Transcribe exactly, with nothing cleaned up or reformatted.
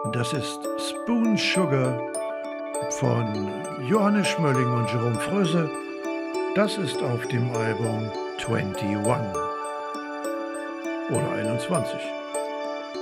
Das ist Spoon Sugar von Johannes Schmölling und Jerome Fröse. Das ist auf dem Album einundzwanzig oder einundzwanzig.